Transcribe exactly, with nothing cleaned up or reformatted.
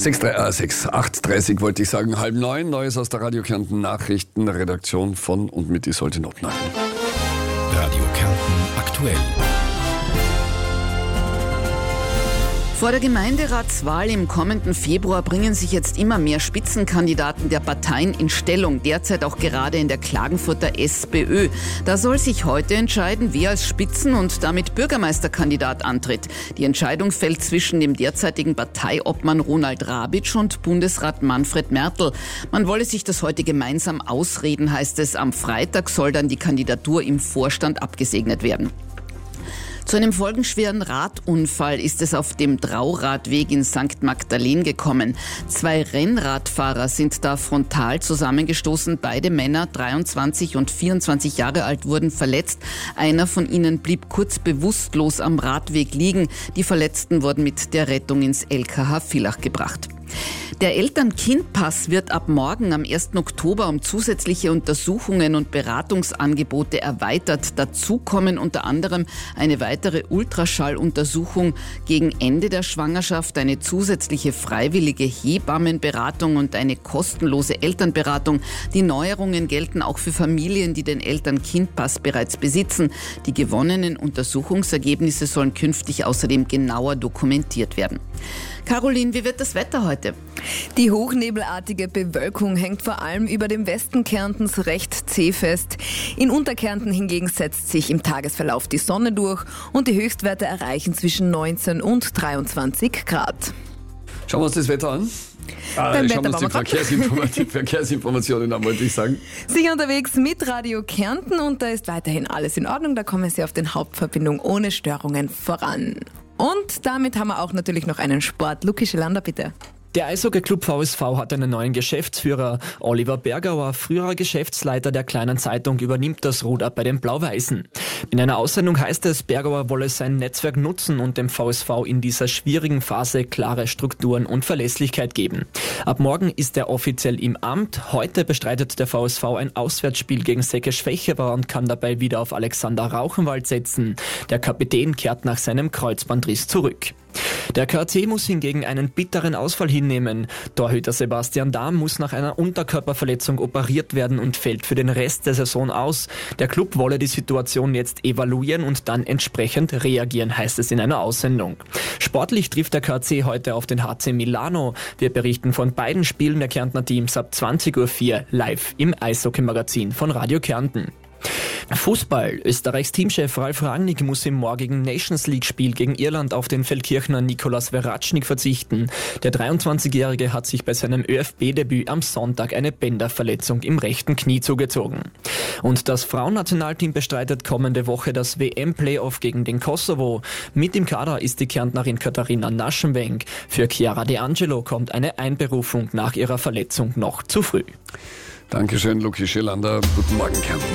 sechs Uhr dreißig wollte ich sagen, halb neun, Neues aus der Radio Kärnten Nachrichtenredaktion von und mit Isolde Notnagel. Radio Kärnten aktuell. Vor der Gemeinderatswahl im kommenden Februar bringen sich jetzt immer mehr Spitzenkandidaten der Parteien in Stellung, derzeit auch gerade in der Klagenfurter SPÖ. Da soll sich heute entscheiden, wer als Spitzen- und damit Bürgermeisterkandidat antritt. Die Entscheidung fällt zwischen dem derzeitigen Parteiobmann Ronald Rabitsch und Bundesrat Manfred Mertl. Man wolle sich das heute gemeinsam ausreden, heißt es. Am Freitag soll dann die Kandidatur im Vorstand abgesegnet werden. Zu einem folgenschweren Radunfall ist es auf dem Trauradweg in Sankt Magdalen gekommen. Zwei Rennradfahrer sind da frontal zusammengestoßen. Beide Männer, dreiundzwanzig und vierundzwanzig Jahre alt, wurden verletzt. Einer von ihnen blieb kurz bewusstlos am Radweg liegen. Die Verletzten wurden mit der Rettung ins L K H Villach gebracht. Der Eltern-Kind-Pass wird ab morgen am ersten Oktober um zusätzliche Untersuchungen und Beratungsangebote erweitert. Dazu kommen unter anderem eine weitere Ultraschalluntersuchung gegen Ende der Schwangerschaft, eine zusätzliche freiwillige Hebammenberatung und eine kostenlose Elternberatung. Die Neuerungen gelten auch für Familien, die den Eltern-Kind-Pass bereits besitzen. Die gewonnenen Untersuchungsergebnisse sollen künftig außerdem genauer dokumentiert werden. Caroline, wie wird das Wetter heute? Die hochnebelartige Bewölkung hängt vor allem über dem Westen Kärntens recht zäh fest. In Unterkärnten hingegen setzt sich im Tagesverlauf die Sonne durch und die Höchstwerte erreichen zwischen neunzehn und dreiundzwanzig Grad. Schauen wir uns das Wetter an. Ah, schauen wir uns die Verkehrsinformationen, Verkehrsinformationen an, wollte ich sagen. Sicher unterwegs mit Radio Kärnten und da ist weiterhin alles in Ordnung. Da kommen Sie auf den Hauptverbindungen ohne Störungen voran. Und damit haben wir auch natürlich noch einen Sport. Luki Schelander, bitte. Der Eishockey-Club V S V hat einen neuen Geschäftsführer. Oliver Bergauer, früherer Geschäftsleiter der Kleinen Zeitung, übernimmt das Ruder bei den Blau-Weißen. In einer Aussendung heißt es, Bergauer wolle sein Netzwerk nutzen und dem V S V in dieser schwierigen Phase klare Strukturen und Verlässlichkeit geben. Ab morgen ist er offiziell im Amt. Heute bestreitet der V S V ein Auswärtsspiel gegen Säcke-Schwächewer und kann dabei wieder auf Alexander Rauchenwald setzen. Der Kapitän kehrt nach seinem Kreuzbandriss zurück. Der K C muss hingegen einen bitteren Ausfall hinnehmen. Torhüter Sebastian Dahm muss nach einer Unterkörperverletzung operiert werden und fällt für den Rest der Saison aus. Der Club wolle die Situation jetzt evaluieren und dann entsprechend reagieren, heißt es in einer Aussendung. Sportlich trifft der K C heute auf den H C Milano. Wir berichten von beiden Spielen der Kärntner Teams ab zwanzig Uhr vier live im Eishockey-Magazin von Radio Kärnten. Fußball. Österreichs Teamchef Ralf Rangnick muss im morgigen Nations League-Spiel gegen Irland auf den Feldkirchner Nikolas Veratschnik verzichten. Der dreiundzwanzigjährige hat sich bei seinem ÖFB-Debüt am Sonntag eine Bänderverletzung im rechten Knie zugezogen. Und das Frauennationalteam bestreitet kommende Woche das W M-Playoff gegen den Kosovo. Mit im Kader ist die Kärntnerin Katharina Naschenwenk. Für Chiara De Angelo kommt eine Einberufung nach ihrer Verletzung noch zu früh. Dankeschön, Luki Schelander. Guten Morgen, Kärnten.